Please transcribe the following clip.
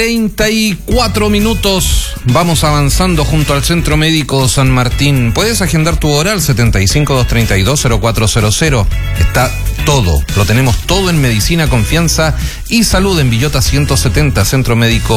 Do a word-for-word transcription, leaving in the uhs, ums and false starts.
treinta y cuatro minutos, vamos avanzando junto al Centro Médico San Martín. Puedes agendar tu hora al setenta y cinco, doscientos treinta y dos, cero cuatro cero cero. Está todo, lo tenemos todo en medicina, confianza y salud en Villota ciento setenta, Centro Médico